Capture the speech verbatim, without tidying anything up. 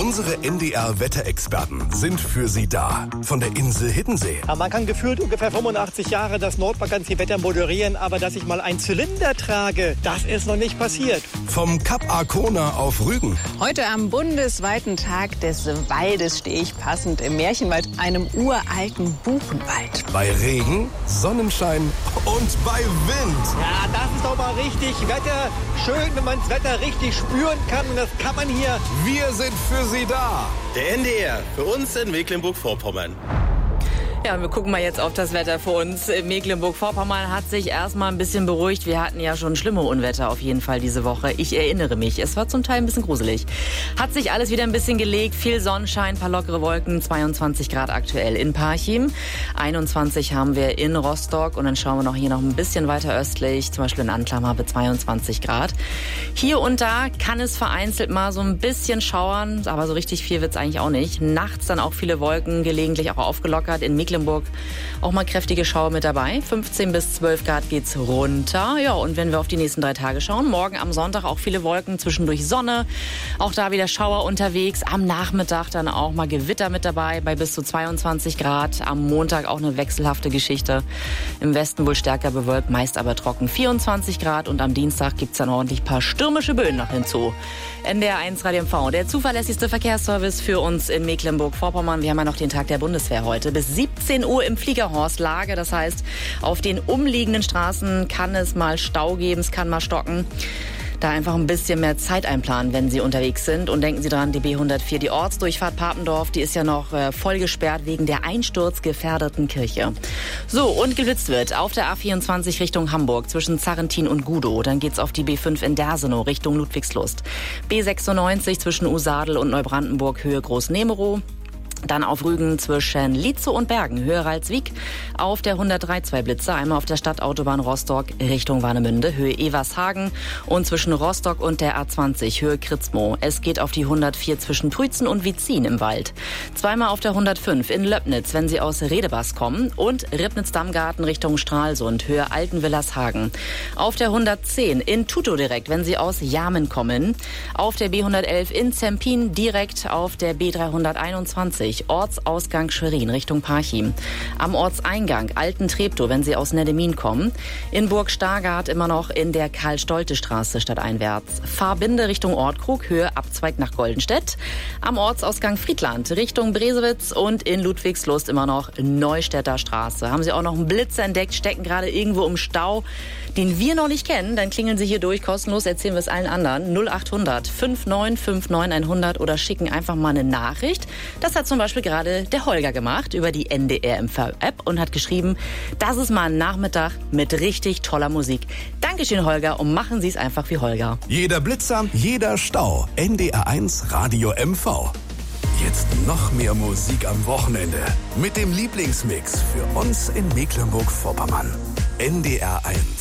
Unsere N D R-Wetterexperten sind für Sie da. Von der Insel Hiddensee. Ja, man kann gefühlt ungefähr fünfundachtzig Jahre das Nordvakanzwetter moderieren, aber dass ich mal einen Zylinder trage, das ist noch nicht passiert. Vom Kap Arkona auf Rügen. Heute am bundesweiten Tag des Waldes stehe ich passend im Märchenwald, einem uralten Buchenwald. Bei Regen, Sonnenschein und bei Wind. Ja, das ist doch mal richtig Wetter. Schön, wenn man das Wetter richtig spüren kann. Und das kann man hier. Wir sind für Sie da. Der N D R, für uns in Mecklenburg-Vorpommern. Ja, wir gucken mal jetzt auf das Wetter für uns. Mecklenburg-Vorpommern hat sich erstmal ein bisschen beruhigt. Wir hatten ja schon schlimme Unwetter auf jeden Fall diese Woche. Ich erinnere mich, es war zum Teil ein bisschen gruselig. Hat sich alles wieder ein bisschen gelegt. Viel Sonnenschein, ein paar lockere Wolken. zweiundzwanzig Grad aktuell in Parchim. einundzwanzig haben wir in Rostock. Und dann schauen wir noch hier noch ein bisschen weiter östlich. Zum Beispiel in Anklam haben wir zweiundzwanzig Grad. Hier und da kann es vereinzelt mal so ein bisschen schauern. Aber so richtig viel wird es eigentlich auch nicht. Nachts dann auch viele Wolken, gelegentlich auch aufgelockert. In Mecklenburg auch mal kräftige Schauer mit dabei. fünfzehn bis zwölf Grad geht's runter. Ja, und wenn wir auf die nächsten drei Tage schauen, morgen am Sonntag auch viele Wolken, zwischendurch Sonne. Auch da wieder Schauer unterwegs. Am Nachmittag dann auch mal Gewitter mit dabei bei bis zu zweiundzwanzig Grad. Am Montag auch eine wechselhafte Geschichte. Im Westen wohl stärker bewölkt, meist aber trocken vierundzwanzig Grad. Und am Dienstag gibt's dann ordentlich ein paar stürmische Böen noch hinzu. N D R eins Radio M V, der zuverlässigste Verkehrsservice für uns in Mecklenburg-Vorpommern. Wir haben ja noch den Tag der Bundeswehr heute. Bis siebzehn Uhr im Fliegerhorst Lage. Das heißt, auf den umliegenden Straßen kann es mal Stau geben, es kann mal stocken. Da einfach ein bisschen mehr Zeit einplanen, wenn Sie unterwegs sind. Und denken Sie dran, die B hundertvier, die Ortsdurchfahrt Papendorf, die ist ja noch äh, voll gesperrt wegen der einsturzgefährdeten Kirche. So, und geblitzt wird auf der A vierundzwanzig Richtung Hamburg zwischen Zarrentin und Gudow. Dann geht's auf die B fünf in Dersenow Richtung Ludwigslust. B sechsundneunzig zwischen Usadel und Neubrandenburg Höhe Groß-Nemerow. Dann auf Rügen zwischen Lietzow und Bergen, Höhe Ralswiek. Auf der hundertdrei zwei Blitzer, einmal auf der Stadtautobahn Rostock Richtung Warnemünde, Höhe Evershagen. Und zwischen Rostock und der A zwanzig, Höhe Kritzmow. Es geht auf die hundertvier zwischen Prützen und Wietzin im Wald. Zweimal auf der hundertfünf in Löbnitz, wenn Sie aus Redebas kommen. Und Ribnitz-Dammgarten Richtung Stralsund, Höhe Altenwillershagen. Auf der hundertzehn in Tutow direkt, wenn Sie aus Jamen kommen. Auf der B hundertelf in Zempin direkt auf der B dreihunderteinundzwanzig. Ortsausgang Schwerin Richtung Parchim. Am Ortseingang Alten-Treptow, wenn Sie aus Neddemin kommen. In Burg Stargard immer noch in der Karl-Stolte-Straße stadteinwärts. Fahrbinde Richtung Ortkrug, Höhe Abzweig nach Goldenstedt. Am Ortsausgang Friedland Richtung Bresewitz und in Ludwigslust immer noch Neustädter Straße. Haben Sie auch noch einen Blitzer entdeckt, stecken gerade irgendwo im Stau, den wir noch nicht kennen, dann klingeln Sie hier durch, kostenlos, erzählen wir es allen anderen. null acht hundert fünf neun fünf neun hundert oder schicken einfach mal eine Nachricht. Das hat zum Beispiel gerade der Holger gemacht über die N D R M V-App und hat geschrieben, das ist mal ein Nachmittag mit richtig toller Musik. Dankeschön, Holger, und machen Sie es einfach wie Holger. Jeder Blitzer, jeder Stau. N D R eins Radio M V. Jetzt noch mehr Musik am Wochenende. Mit dem Lieblingsmix für uns in Mecklenburg-Vorpommern. N D R eins.